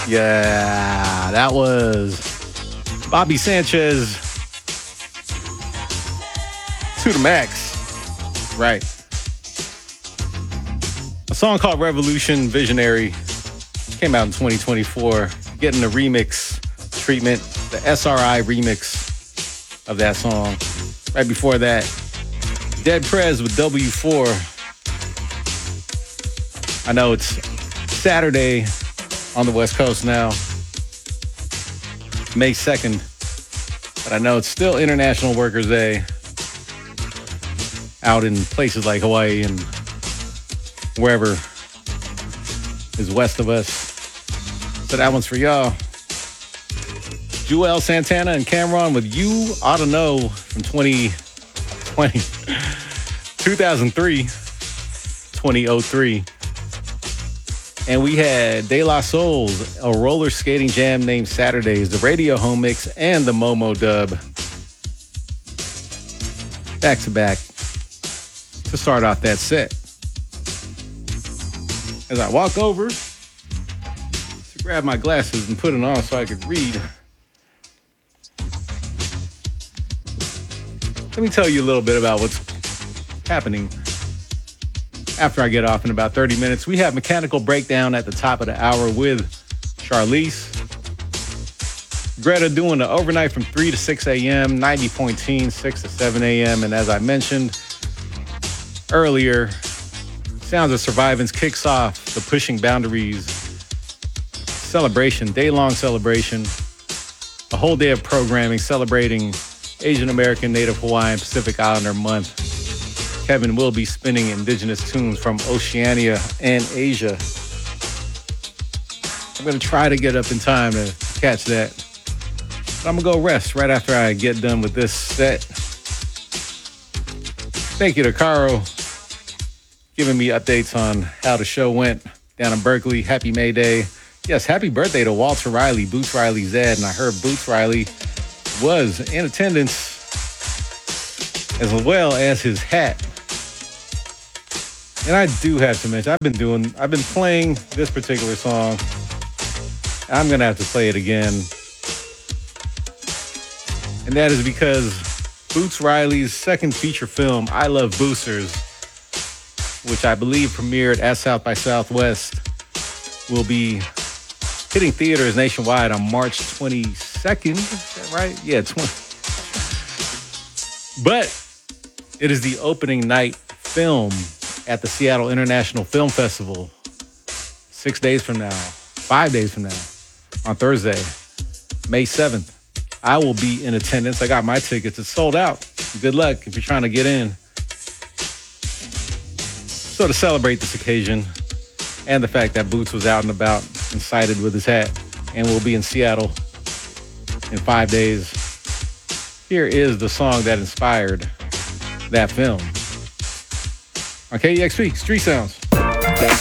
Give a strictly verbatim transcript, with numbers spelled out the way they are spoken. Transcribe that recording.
Yeah, that was Bobby Sanchez to the max. Right. A song called Revolution Visionary came out in twenty twenty-four, getting the remix treatment, the S R I remix of that song. Right before that, Dead Prez with W four. I know it's Saturday on the West Coast now, May second, but I know it's still International Workers' Day out in places like Hawaii and wherever is west of us. So that one's for y'all. Joel Santana and Cameron with You Oughta Know from twenty twenty, two thousand three, twenty oh three. And we had De La Soul's A Roller Skating Jam Named Saturdays, the Radio Home Mix, and the Momo Dub. Back to back to start off that set. As I walk over to grab my glasses and put it on so I could read. Let me tell you a little bit about what's happening after I get off in about thirty minutes. We have Mechanical Breakdown at the top of the hour with Charlize. Greta doing the overnight from three to six a.m., ninety point one, six to seven a.m. And as I mentioned earlier, Sounds of Survivance kicks off the Pushing Boundaries celebration, day-long celebration, a whole day of programming celebrating Asian American, Native Hawaiian, Pacific Islander Month. Kevin will be spinning indigenous tunes from Oceania and Asia. I'm going to try to get up in time to catch that. But I'm going to go rest right after I get done with this set. Thank you to Caro giving me updates on how the show went down in Berkeley. Happy May Day. Yes, happy birthday to Walter Riley, Boots Riley Zed. And I heard Boots Riley was in attendance as well as his hat. And I do have to mention, I've been doing, I've been playing this particular song. I'm going to have to play it again. And that is because Boots Riley's second feature film, I Love Boosters, which I believe premiered at South by Southwest, will be hitting theaters nationwide on March twenty-second. Is that right? Yeah, twenty. But it is the opening night film at the Seattle International Film Festival six days from now, five days from now, on Thursday, May seventh. I will be in attendance. I got my tickets. It's sold out. Good luck if you're trying to get in. So to celebrate this occasion and the fact that Boots was out and about and sighted with his hat and will be in Seattle in five days, here is the song that inspired that film. On K E X P, Street Sounds.